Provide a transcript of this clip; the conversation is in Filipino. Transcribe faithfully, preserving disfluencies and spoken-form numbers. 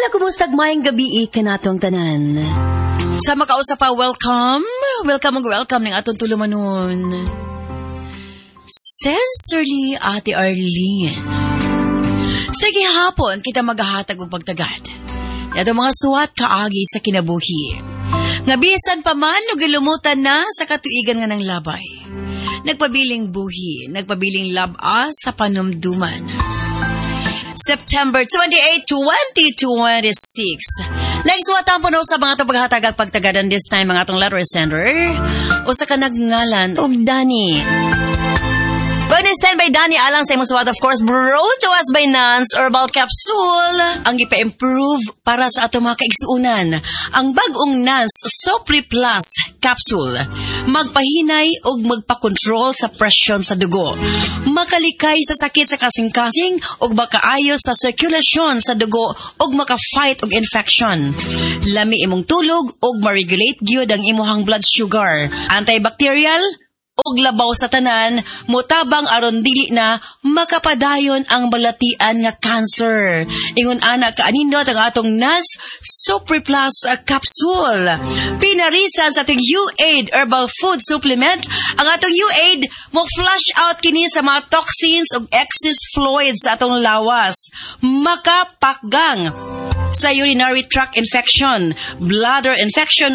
Hala, kumusta mayang gabi kanatong tanan? Sa makausap pa, welcome. Welcome ug welcome ng atong tulumanon. Sincerely, Ate Arlene. Sige hapon, kita maghahatag og pagtagad. Yato mga suwat kaagi sa kinabuhi. Nga bisan pa man o gilumutan na sa katuigan nga ng labay. Nagpabiling buhi, nagpabiling laba sa panumduman. September twenty-eighth, twenty twenty-six. Like suwatan po no sa mga paghatagag pagtagadan this time mga atong letter sender. O sa kanag-ngalan og Dani. Bonus time by Dani alang sa imong suwat, of course, brought to us by Nance Herbal Capsule. Ang ipa-improve para sa atong mga kaigsuunan. Ang bagong Nance Sopri Plus Capsule. Magpahinay o magpakontrol sa presyon sa dugo. Makalikay sa sakit sa kasing-kasing o makaayo sa circulation sa dugo o maka-fight og infection. Lami imong tulog o ma-regulate gyud ang imuhang blood sugar. Antibacterial og labaw sa tanan, mutabang aron dili na makapadayon ang balatian nga cancer. Ingon ana kaanindot ang atong N A S Super Plus uh, Capsule. Pinarisan sa ating U-Aid Herbal Food Supplement, ang atong U-Aid mo flush out kini sa mga toxins ug excess fluids sa atong lawas. Makapakgang sa urinary tract infection, bladder infection